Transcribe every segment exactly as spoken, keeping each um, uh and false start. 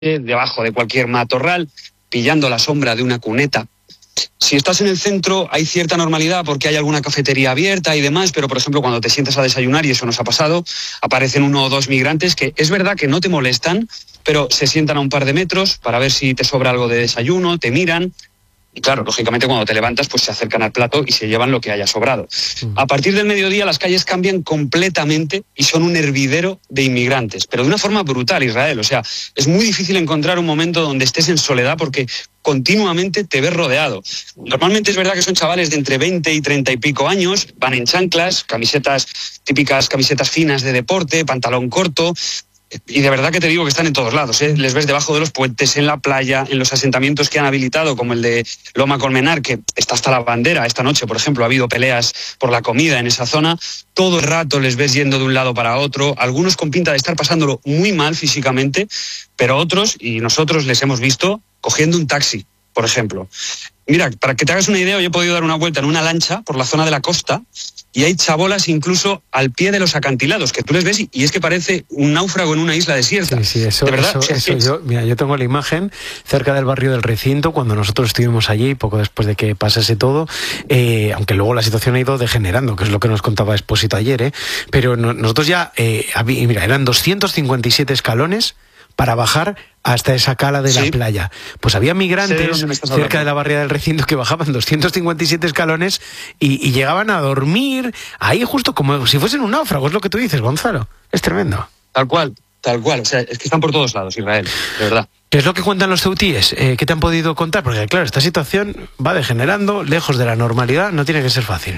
debajo de cualquier matorral, pillando la sombra de una cuneta. Si estás en el centro hay cierta normalidad porque hay alguna cafetería abierta y demás, pero por ejemplo cuando te sientas a desayunar, y eso nos ha pasado, aparecen uno o dos migrantes que es verdad que no te molestan, pero se sientan a un par de metros para ver si te sobra algo de desayuno, te miran. Y claro, lógicamente cuando te levantas pues se acercan al plato y se llevan lo que haya sobrado. A partir del mediodía las calles cambian completamente y son un hervidero de inmigrantes, pero de una forma brutal, Israel. O sea, es muy difícil encontrar un momento donde estés en soledad porque continuamente te ves rodeado. Normalmente es verdad que son chavales de entre veinte y treinta y pico años, van en chanclas, camisetas típicas, camisetas finas de deporte, pantalón corto. Y de verdad que te digo que están en todos lados, ¿eh? Les ves debajo de los puentes, en la playa, en los asentamientos que han habilitado, como el de Loma Colmenar, que está hasta la bandera. Esta noche, por ejemplo, ha habido peleas por la comida en esa zona. Todo el rato les ves yendo de un lado para otro, algunos con pinta de estar pasándolo muy mal físicamente, pero otros, y nosotros les hemos visto, cogiendo un taxi, por ejemplo. Mira, para que te hagas una idea, yo he podido dar una vuelta en una lancha por la zona de la costa, y hay chabolas incluso al pie de los acantilados, que tú les ves y, y es que parece un náufrago en una isla desierta. Sí, sí, eso, de verdad. Eso, o sea, eso es... yo, mira, yo tengo la imagen cerca del barrio del Recinto, cuando nosotros estuvimos allí, poco después de que pasase todo, eh, aunque luego la situación ha ido degenerando, que es lo que nos contaba Expósito ayer, ¿eh? Pero no, nosotros ya, eh, había, mira, eran doscientos cincuenta y siete escalones para bajar hasta esa cala de la sí. playa. Pues había migrantes cerca de la barriada del Recinto que bajaban doscientos cincuenta y siete escalones y, y llegaban a dormir ahí justo como si fuesen un náufrago, es lo que tú dices, Gonzalo. Es tremendo. Tal cual, tal cual. O sea, es que están por todos lados, Israel, de verdad. ¿Qué es lo que cuentan los ceutíes? Eh, ¿Qué te han podido contar? Porque claro, esta situación va degenerando, lejos de la normalidad, no tiene que ser fácil.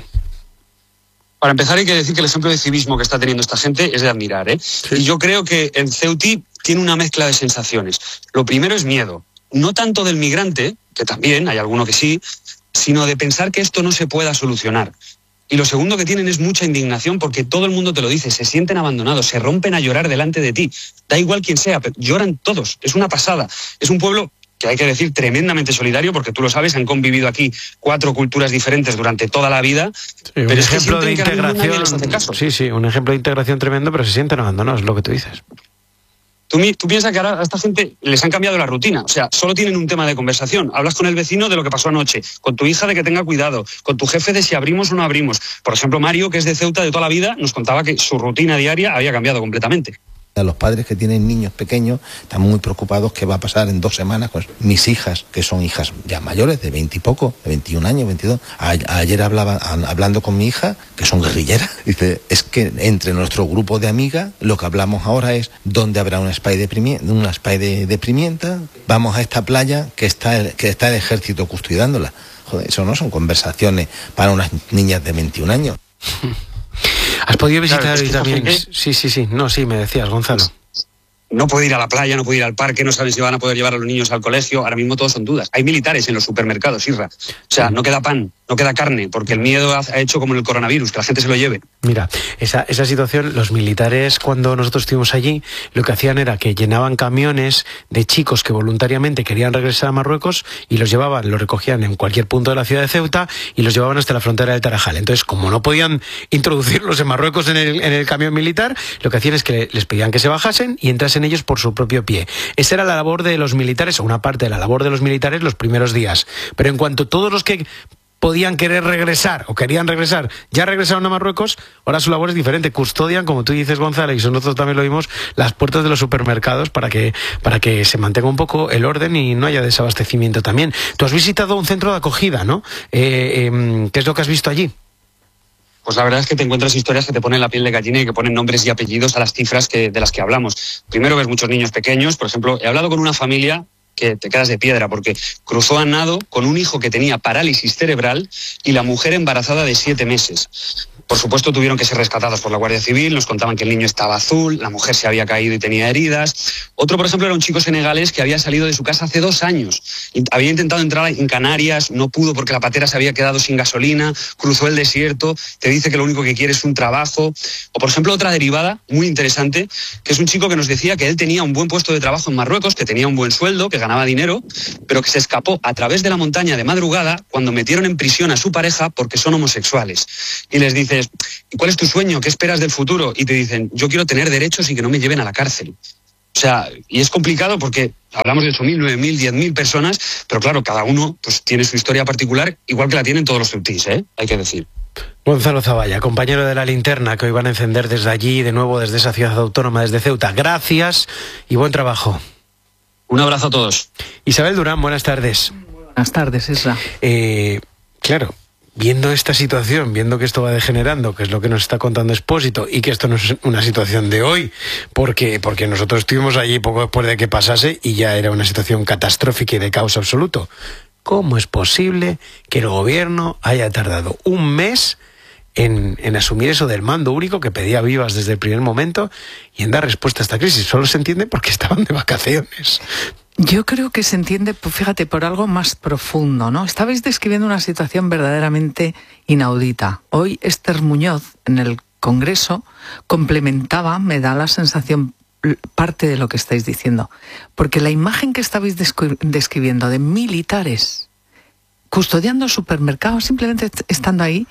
Para empezar hay que decir que el ejemplo de civismo que está teniendo esta gente es de admirar, ¿eh? Sí. Y yo creo que el Ceutí tiene una mezcla de sensaciones. Lo primero es miedo, no tanto del migrante, que también, hay alguno que sí, sino de pensar que esto no se pueda solucionar. Y lo segundo que tienen es mucha indignación porque todo el mundo te lo dice, se sienten abandonados, se rompen a llorar delante de ti. Da igual quién sea, pero lloran todos, es una pasada. Es un pueblo que hay que decir tremendamente solidario, porque tú lo sabes, han convivido aquí cuatro culturas diferentes durante toda la vida. Sí, un pero ejemplo es que de integración, les hace caso. Sí, sí, un ejemplo de integración tremendo, pero se sienten abandonados, es lo que tú dices. Tú, tú piensas que ahora a esta gente les han cambiado la rutina, o sea, solo tienen un tema de conversación. Hablas con el vecino de lo que pasó anoche, con tu hija de que tenga cuidado, con tu jefe de si abrimos o no abrimos. Por ejemplo, Mario, que es de Ceuta de toda la vida, nos contaba que su rutina diaria había cambiado completamente. Los padres que tienen niños pequeños están muy preocupados qué va a pasar en dos semanas con mis hijas, que son hijas ya mayores, de veinte y poco, de veintiún años, veintidós. A, ayer hablaba, hablando con mi hija, que son guerrilleras, dice, es que entre nuestro grupo de amigas, lo que hablamos ahora es dónde habrá una spy de, una spy de, de pimienta, vamos a esta playa que está, el, que está el ejército custodiándola. Joder, eso no son conversaciones para unas niñas de veintiún años. ¿Has podido visitar claro, hoy también? Gente... Sí, sí, sí. No, sí, me decías, Gonzalo. No puede ir a la playa, no puede ir al parque, no saben si van a poder llevar a los niños al colegio. Ahora mismo todos son dudas. Hay militares en los supermercados, Isra. O sea, no queda pan, no queda carne, porque el miedo ha hecho como en el coronavirus, que la gente se lo lleve. Mira, esa, esa situación, los militares, cuando nosotros estuvimos allí, lo que hacían era que llenaban camiones de chicos que voluntariamente querían regresar a Marruecos y los llevaban, los recogían en cualquier punto de la ciudad de Ceuta y los llevaban hasta la frontera del Tarajal. Entonces, como no podían introducirlos en Marruecos en el, en el camión militar, lo que hacían es que les pedían que se bajasen y entrasen ellos por su propio pie. Esa era la labor de los militares, o una parte de la labor de los militares los primeros días. Pero en cuanto todos los que podían querer regresar o querían regresar ya regresaron a Marruecos, ahora su labor es diferente. Custodian, como tú dices, Gonzalo, y nosotros también lo vimos, las puertas de los supermercados para que, para que se mantenga un poco el orden y no haya desabastecimiento también. Tú has visitado un centro de acogida, ¿no? Eh, eh, ¿Qué es lo que has visto allí? Pues la verdad es que te encuentras historias que te ponen la piel de gallina y que ponen nombres y apellidos a las cifras que, de las que hablamos. Primero ves muchos niños pequeños, por ejemplo, he hablado con una familia que te quedas de piedra porque cruzó a nado con un hijo que tenía parálisis cerebral y la mujer embarazada de siete meses. Por supuesto tuvieron que ser rescatados por la Guardia Civil, nos contaban que el niño estaba azul, la mujer se había caído y tenía heridas. Otro, por ejemplo, era un chico senegalés que había salido de su casa hace dos años. Había intentado entrar en Canarias, no pudo porque la patera se había quedado sin gasolina, cruzó el desierto, te dice que lo único que quiere es un trabajo. O, por ejemplo, otra derivada muy interesante, que es un chico que nos decía que él tenía un buen puesto de trabajo en Marruecos, que tenía un buen sueldo, que ganaba dinero, pero que se escapó a través de la montaña de madrugada cuando metieron en prisión a su pareja porque son homosexuales. Y les dices, ¿y cuál es tu sueño? ¿Qué esperas del futuro? Y te dicen, yo quiero tener derechos y que no me lleven a la cárcel. O sea, y es complicado porque hablamos de ocho mil, nueve mil, diez mil personas, pero claro, cada uno pues tiene su historia particular, igual que la tienen todos los ceutíes, ¿eh? Hay que decir. Gonzalo Zavalla, compañero de La Linterna, que hoy van a encender desde allí, de nuevo desde esa ciudad autónoma, desde Ceuta. Gracias y buen trabajo. Un abrazo a todos. Isabel Durán, buenas tardes. Buenas tardes, Isra. Eh, claro, viendo esta situación, viendo que esto va degenerando, que es lo que nos está contando Expósito, y que esto no es una situación de hoy, porque, porque nosotros estuvimos allí poco después de que pasase y ya era una situación catastrófica y de caos absoluto. ¿Cómo es posible que el gobierno haya tardado un mes en, en asumir eso del mando único que pedía Vivas desde el primer momento y en dar respuesta a esta crisis? Solo se entiende porque estaban de vacaciones. Yo creo que se entiende, pues fíjate, por algo más profundo, ¿no? Estabais describiendo una situación verdaderamente inaudita. Hoy Esther Muñoz, en el Congreso, complementaba, me da la sensación, parte de lo que estáis diciendo. Porque la imagen que estabais descri- describiendo de militares custodiando supermercados, simplemente estando ahí.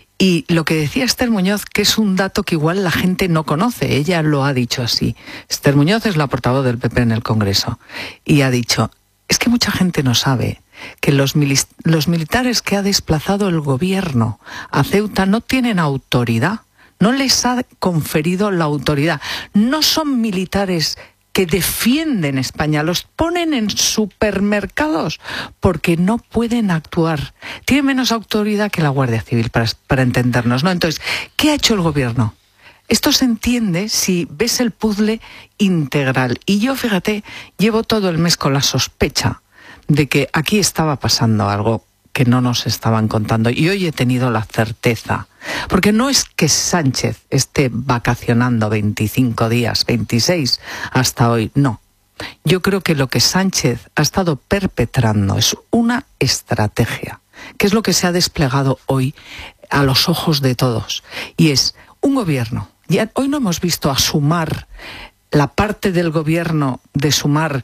Y lo que decía Esther Muñoz, que es un dato que igual la gente no conoce, ella lo ha dicho así. Esther Muñoz es la portavoz del P P en el Congreso y ha dicho, es que mucha gente no sabe que los, mili- los militares que ha desplazado el gobierno a Ceuta no tienen autoridad, no les ha conferido la autoridad, no son militares que defienden España, los ponen en supermercados porque no pueden actuar. Tienen menos autoridad que la Guardia Civil, para, para entendernos, ¿no? Entonces, ¿qué ha hecho el gobierno? Esto se entiende si ves el puzzle integral. Y yo, fíjate, llevo todo el mes con la sospecha de que aquí estaba pasando algo que no nos estaban contando. Y hoy he tenido la certeza. Porque no es que Sánchez esté vacacionando veinticinco días, veintiséis hasta hoy, no. Yo creo que lo que Sánchez ha estado perpetrando es una estrategia, que es lo que se ha desplegado hoy a los ojos de todos. Y es un gobierno. Ya, hoy no hemos visto a Sumar, la parte del gobierno de Sumar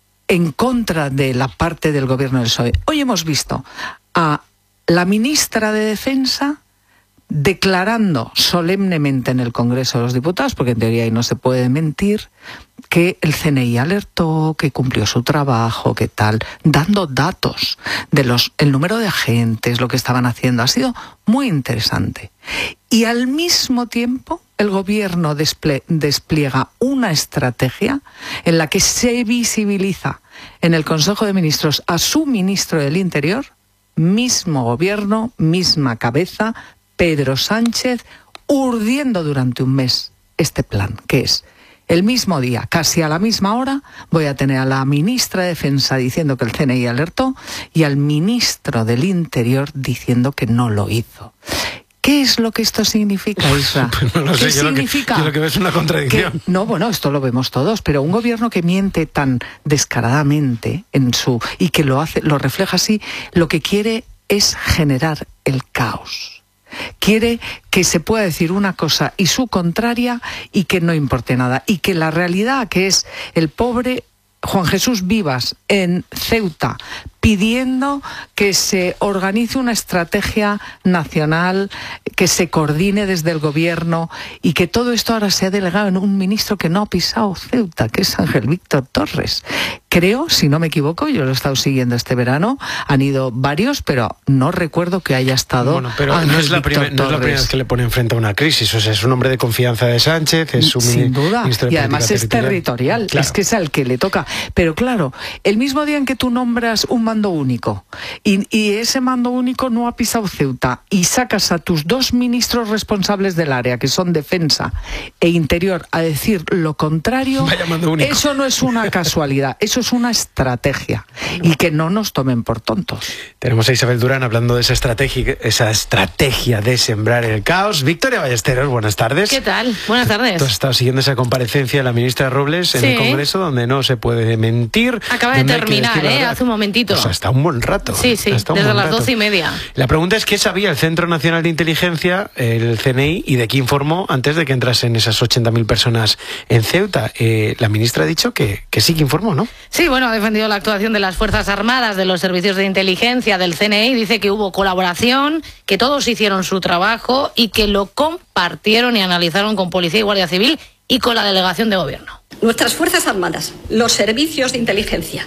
en contra de la parte del gobierno del P S O E. Hoy hemos visto a la ministra de Defensa declarando solemnemente en el Congreso de los Diputados, porque en teoría ahí no se puede mentir, que el C N I alertó, que cumplió su trabajo, que tal, dando datos de los el número de agentes, lo que estaban haciendo. Ha sido muy interesante. Y al mismo tiempo el gobierno desple- despliega una estrategia en la que se visibiliza en el Consejo de Ministros a su ministro del Interior, mismo gobierno, misma cabeza, Pedro Sánchez, urdiendo durante un mes este plan, que es el mismo día, casi a la misma hora, voy a tener a la ministra de Defensa diciendo que el C N I alertó y al ministro del Interior diciendo que no lo hizo. ¿Qué es lo que esto significa, Isra? Pues no lo sé, ¿Qué yo significa? Lo que, yo lo que veo es una contradicción. Que, no, bueno, esto lo vemos todos, pero un gobierno que miente tan descaradamente en su y que lo hace, lo refleja así, lo que quiere es generar el caos. Quiere que se pueda decir una cosa y su contraria y que no importe nada. Y que la realidad, que es el pobre Juan Jesús Vivas en Ceuta, pidiendo que se organice una estrategia nacional, que se coordine desde el gobierno y que todo esto ahora se ha delegado en un ministro que no ha pisado Ceuta, que es Ángel Víctor Torres. Creo, si no me equivoco, yo lo he estado siguiendo este verano, han ido varios, pero no recuerdo que haya estado Bueno, pero Ángel no es, la Víctor primer, no es la primera vez que le pone enfrente a una crisis. O sea, es un hombre de confianza de Sánchez, es su Sin duda, ministro de y además es territorial, territorial. Claro. Es que es al que le toca. Pero claro, el mismo día en que tú nombras un mando único y, y ese mando único no ha pisado Ceuta y sacas a tus dos ministros responsables del área, que son Defensa e Interior, a decir lo contrario, Vaya mando único. Eso no es una casualidad, eso es una estrategia. Y que no nos tomen por tontos. Tenemos a Isabel Durán hablando de esa estrategia, esa estrategia de sembrar el caos. Victoria Ballesteros, buenas tardes. ¿Qué tal? Buenas tardes. Tú has estado siguiendo esa comparecencia de la ministra Robles en Sí. el Congreso, donde no se puede mentir. Acaba de donde hay que terminar, decir la ¿eh? verdad. Hace un momentito. Pues hasta un buen rato. Sí, sí, hasta un desde buen las rato. doce y media. La pregunta es, ¿qué sabía el Centro Nacional de Inteligencia, el C N I, y de qué informó antes de que entrasen esas ochenta mil personas en Ceuta? Eh, la ministra ha dicho que, que sí que informó, ¿no? Sí, bueno, ha defendido la actuación de las Fuerzas Armadas, de los servicios de inteligencia, del C N I. Dice que hubo colaboración, que todos hicieron su trabajo y que lo compartieron y analizaron con Policía y Guardia Civil y con la delegación de gobierno. Nuestras Fuerzas Armadas, los servicios de inteligencia